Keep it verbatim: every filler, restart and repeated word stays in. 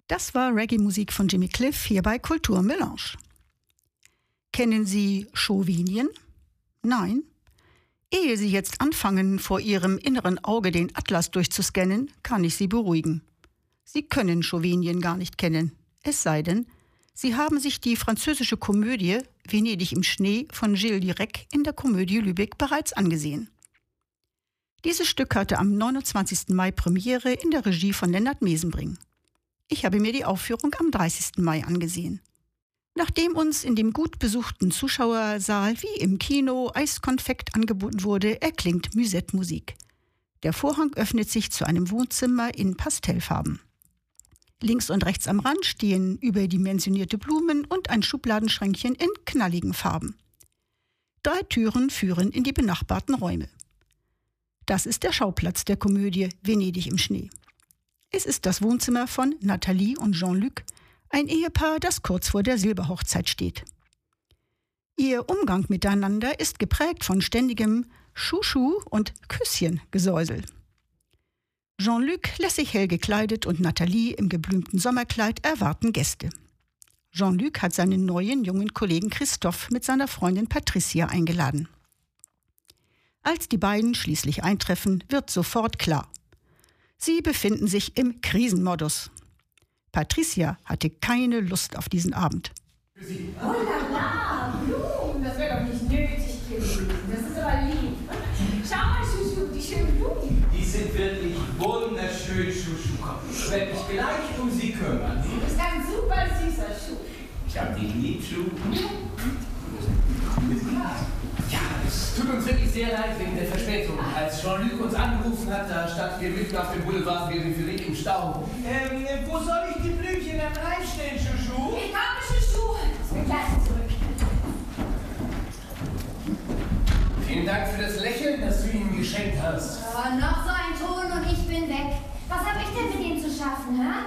Das war Reggae-Musik von Jimmy Cliff hier bei Kultur Melange. Kennen Sie Chauvinien? Nein? Ehe Sie jetzt anfangen, vor Ihrem inneren Auge den Atlas durchzuscannen, kann ich Sie beruhigen. Sie können Chauvinien gar nicht kennen. Es sei denn, Sie haben sich die französische Komödie Venedig im Schnee von Gilles Dirac in der Komödie Lübeck bereits angesehen. Dieses Stück hatte am neunundzwanzigsten Mai Premiere in der Regie von Lennart Mesenbring. Ich habe mir die Aufführung am dreißigsten Mai angesehen. Nachdem uns in dem gut besuchten Zuschauersaal wie im Kino Eiskonfekt angeboten wurde, erklingt Musette-Musik. Der Vorhang öffnet sich zu einem Wohnzimmer in Pastellfarben. Links und rechts am Rand stehen überdimensionierte Blumen und ein Schubladenschränkchen in knalligen Farben. Drei Türen führen in die benachbarten Räume. Das ist der Schauplatz der Komödie Venedig im Schnee. Es ist das Wohnzimmer von Nathalie und Jean-Luc, ein Ehepaar, das kurz vor der Silberhochzeit steht. Ihr Umgang miteinander ist geprägt von ständigem Schuh-Schuh und Küsschen-Gesäusel. Jean-Luc lässig hell gekleidet und Nathalie im geblümten Sommerkleid erwarten Gäste. Jean-Luc hat seinen neuen jungen Kollegen Christophe mit seiner Freundin Patricia eingeladen. Als die beiden schließlich eintreffen, wird sofort klar: Sie befinden sich im Krisenmodus. Patricia hatte keine Lust auf diesen Abend. Oh la la, Blumen, das wäre doch nicht nötig gewesen. Das ist aber lieb. Schau mal, Schuschu, die schönen Blumen. Die sind wirklich wunderschön, Schuschu. Ich werde mich gleich um sie kümmern. Du bist ein super süßer Schuh. Ich hab die lieb, Schuh. Ja, es tut uns wirklich sehr leid wegen der Verspätung. Als Jean-Luc uns angerufen hat, da standen wir mitten auf dem Boulevard Périphérique im Stau. Ähm, wo soll ich die Blümchen dann reinstellen, Schuschu? Ich komme, Schuschu. Ich bin gleich zurück. Vielen Dank für das Lächeln, das du ihnen geschenkt hast. Oh, noch so ein Ton und ich bin weg. Was habe ich denn mit ihm zu schaffen, hä?